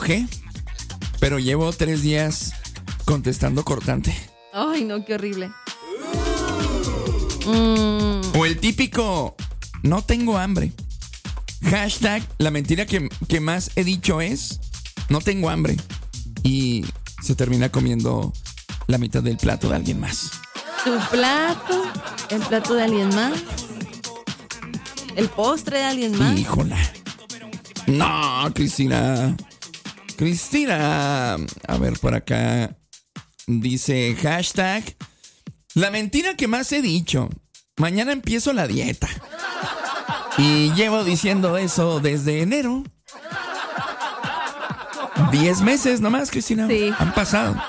¿Qué? Pero llevo 3 días contestando cortante. Ay, no, qué horrible. O el típico, no tengo hambre. Hashtag, la mentira que más he dicho es, no tengo hambre. Y se termina comiendo la mitad del plato de alguien más. Tu plato, el plato de alguien más, el postre de alguien más. Híjola. No, Cristina. Cristina. A ver, por acá dice hashtag, la mentira que más he dicho. Mañana empiezo la dieta. Y llevo diciendo eso desde enero. 10 meses nomás, Cristina. Sí. Han pasado.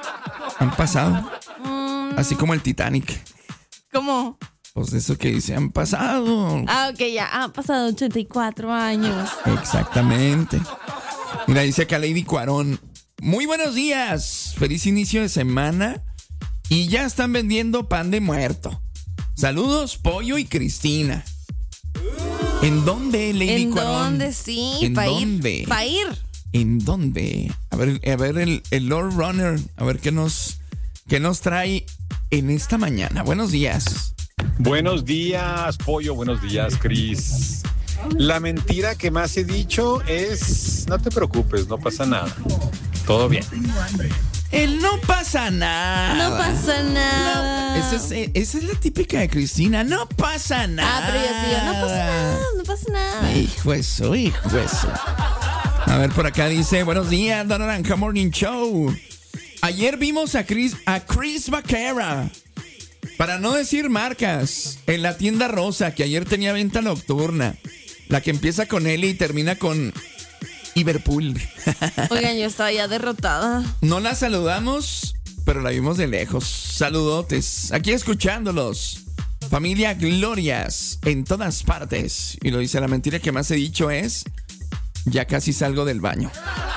Así como el Titanic. ¿Cómo? Pues eso que dice, han pasado. Ah, ok, ya. Han pasado 84 años. Exactamente. Mira, dice acá Lady Cuarón. Muy buenos días. Feliz inicio de semana. Y ya están vendiendo pan de muerto. Saludos, Pollo y Cristina. ¿En dónde, Lady Cuarón? ¿En dónde? Sí, ¿En para dónde? ir. Para ir. ¿En dónde? A ver el Lord Runner. A ver qué nos trae en esta mañana. Buenos días. Buenos días, Pollo. Buenos días, Cris. La mentira que más he dicho es, no te preocupes, no pasa nada. Todo bien. El no pasa nada. No pasa nada. No, esa es la típica de Cristina. No pasa nada. Ah, pero yo sí, no pasa nada, no pasa nada. Hijo eso. A ver, por acá dice, buenos días, La Naranja Morning Show. Ayer vimos a Chris Vaquera, para no decir marcas, en la tienda rosa, que ayer tenía venta nocturna. La que empieza con L y termina con Liverpool. Oigan, yo estaba ya derrotada. No la saludamos, pero la vimos de lejos. Saludotes. Aquí escuchándolos. Familia Glorias en todas partes. Y lo dice, la mentira que más he dicho es, ya casi salgo del baño.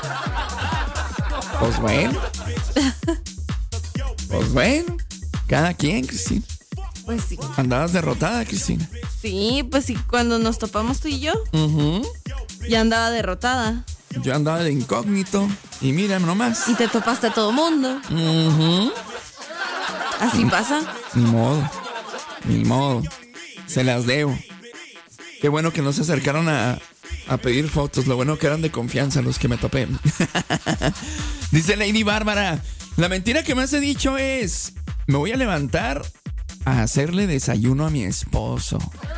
Pues bueno. Cada quien, Cristina. Pues sí. Andabas derrotada, Cristina. Sí, pues sí, cuando nos topamos tú y yo, ya andaba derrotada. Yo andaba de incógnito. Y mira nomás. Y te topaste a todo mundo. Así pasa. Ni modo. Se las debo. Qué bueno que no se acercaron a pedir fotos. Lo bueno que eran de confianza los que me topé. Dice Lady Bárbara, la mentira que más he dicho es, me voy a levantar a hacerle desayuno a mi esposo.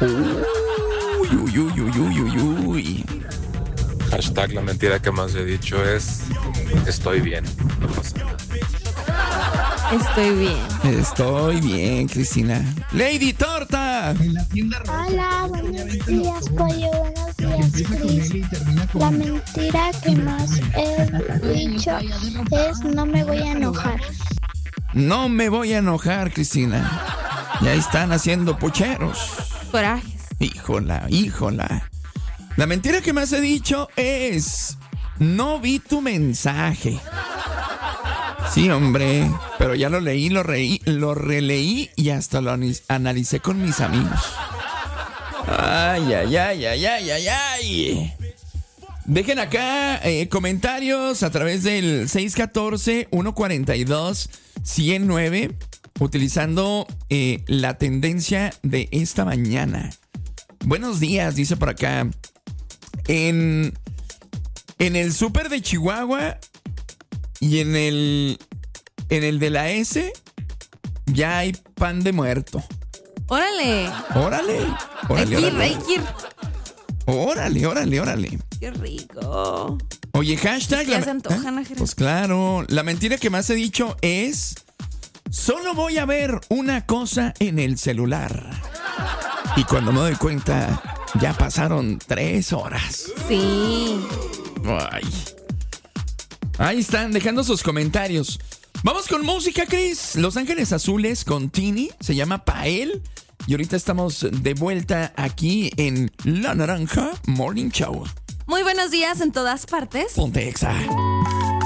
Uy. Hashtag, la mentira que más he dicho es, estoy bien. No pasa nada. Estoy bien, Cristina. Lady Torta. Hola, buenos días, Pollo. Buenos días, Cris. La mentira que más he dicho es, no me voy a enojar. No me voy a enojar, Cristina. Ya están haciendo pucheros. Corajes. Híjola. La mentira que más he dicho es, no vi tu mensaje. Sí, hombre, pero ya lo leí, lo releí y hasta lo analicé con mis amigos. Ay. Dejen acá comentarios a través del 614-142-109, utilizando la tendencia de esta mañana. Buenos días, dice por acá. En el súper de Chihuahua y en el de la S ya hay pan de muerto. Órale. Hay que ir. Órale. Qué rico. Oye, hashtag. Ya se antojan, pues claro, la mentira que más he dicho es, solo voy a ver una cosa en el celular. Y cuando me doy cuenta, ya pasaron 3 horas. Sí. Ay. Ahí están dejando sus comentarios. Vamos con música, Cris. Los Ángeles Azules con Tini. Se llama Pael. Y ahorita estamos de vuelta aquí en La Naranja Morning Show. Muy buenos días en todas partes. Ponte Exa.